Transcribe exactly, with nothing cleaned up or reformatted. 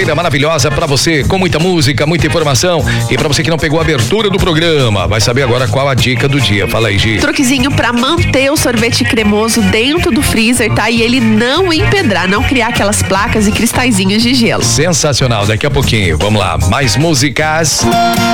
Quinta-feira maravilhosa pra você, com muita música, muita informação. E pra você que não pegou a abertura do programa, vai saber agora qual a dica do dia. Fala aí, Gi. Truquezinho pra manter o sorvete cremoso dentro do freezer, tá? E ele não empedrar, não criar aquelas placas e cristalzinhos de gelo. Sensacional, daqui a pouquinho, vamos lá, mais músicas.